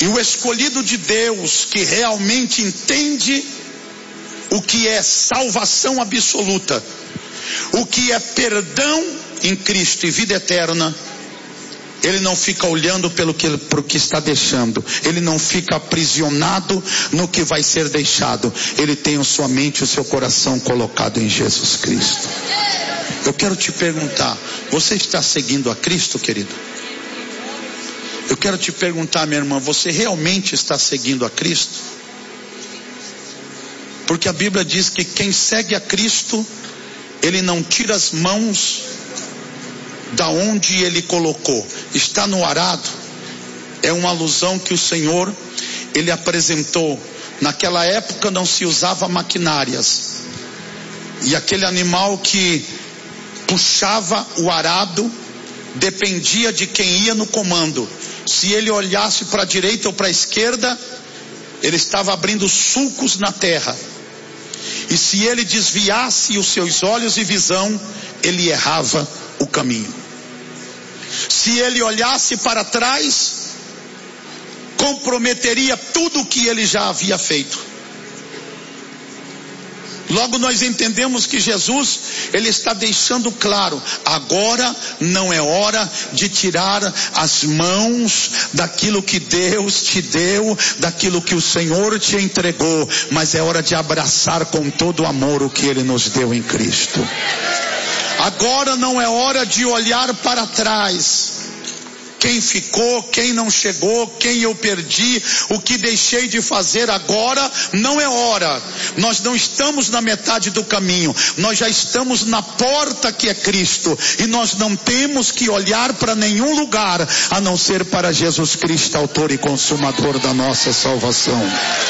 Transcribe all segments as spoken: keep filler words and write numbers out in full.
E o escolhido de Deus, que realmente entende o que é salvação absoluta, o que é perdão em Cristo e vida eterna, ele não fica olhando pelo que, pro que está deixando. Ele não fica aprisionado no que vai ser deixado. Ele tem a sua mente e o seu coração colocado em Jesus Cristo. Eu quero te perguntar, você está seguindo a Cristo, querido? Eu quero te perguntar, minha irmã, você realmente está seguindo a Cristo? Porque a Bíblia diz que quem segue a Cristo, ele não tira as mãos da onde ele colocou. Está no arado. É uma alusão que o Senhor, ele apresentou. Naquela época não se usava maquinárias. E aquele animal que puxava o arado dependia de quem ia no comando. Se ele olhasse para a direita ou para a esquerda, ele estava abrindo sulcos na terra. E se ele desviasse os seus olhos e visão, ele errava o caminho. Se ele olhasse para trás, comprometeria tudo o que ele já havia feito. Logo nós entendemos que Jesus, ele está deixando claro, agora não é hora de tirar as mãos daquilo que Deus te deu, daquilo que o Senhor te entregou, mas é hora de abraçar com todo amor o que ele nos deu em Cristo. Agora não é hora de olhar para trás. Quem ficou, quem não chegou, quem eu perdi, o que deixei de fazer agora, não é hora. Nós não estamos na metade do caminho, nós já estamos na porta que é Cristo. E nós não temos que olhar para nenhum lugar, a não ser para Jesus Cristo, autor e consumador da nossa salvação.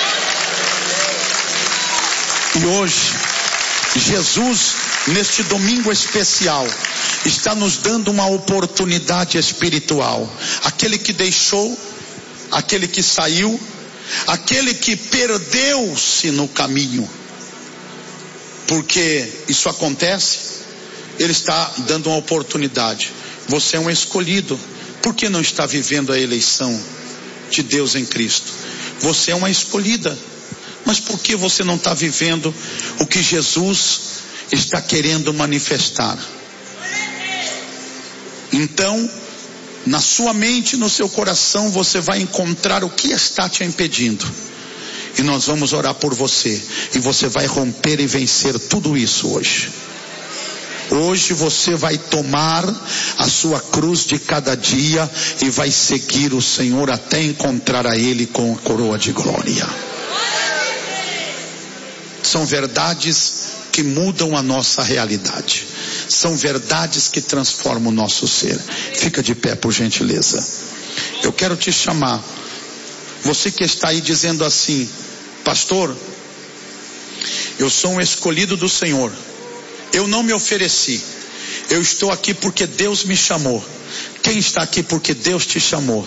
E hoje, Jesus, neste domingo especial, está nos dando uma oportunidade espiritual. Aquele que deixou, aquele que saiu, aquele que perdeu-se no caminho, porque isso acontece, ele está dando uma oportunidade. Você é um escolhido, por que não está vivendo a eleição de Deus em Cristo? Você é uma escolhida, mas por que você não está vivendo o que Jesus está querendo manifestar? Então, na sua mente, no seu coração, você vai encontrar o que está te impedindo. E nós vamos orar por você. E você vai romper e vencer tudo isso hoje. Hoje você vai tomar a sua cruz de cada dia e vai seguir o Senhor até encontrar a Ele com a coroa de glória. São verdades que mudam a nossa realidade. São verdades que transformam o nosso ser. Fica de pé, por gentileza. Eu quero te chamar. Você que está aí dizendo assim: pastor, eu sou um escolhido do Senhor. Eu não me ofereci. Eu estou aqui porque Deus me chamou. Quem está aqui porque Deus te chamou?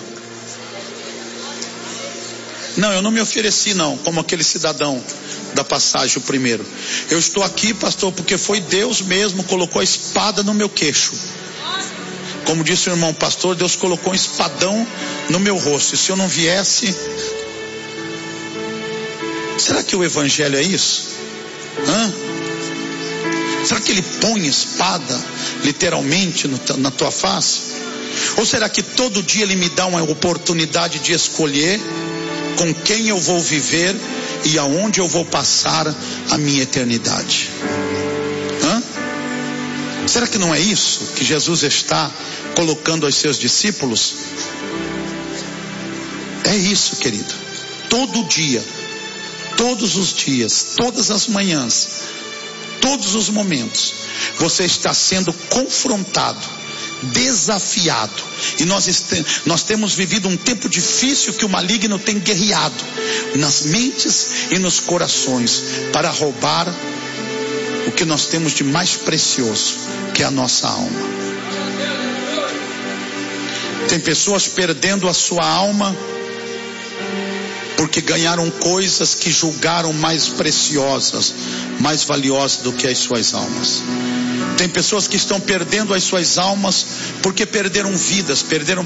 Não, eu não me ofereci não, como aquele cidadão da passagem o primeiro. Eu estou aqui, pastor, porque foi Deus mesmo, colocou a espada no meu queixo. Como disse o irmão pastor, Deus colocou um espadão no meu rosto. E se eu não viesse... Será que o evangelho é isso? Hã? Será que ele põe espada literalmente no, na tua face? Ou será que todo dia ele me dá uma oportunidade de escolher com quem eu vou viver e aonde eu vou passar a minha eternidade? Hã? Será que não é isso que Jesus está colocando aos seus discípulos? É isso, querido. Todo dia, todos os dias, todas as manhãs, todos os momentos, você está sendo confrontado, desafiado. E nós, este, nós temos vivido um tempo difícil que o maligno tem guerreado nas mentes e nos corações para roubar o que nós temos de mais precioso, que é a nossa alma. Tem pessoas perdendo a sua alma porque ganharam coisas que julgaram mais preciosas, mais valiosas do que as suas almas. Tem pessoas que estão perdendo as suas almas porque perderam vidas, perderam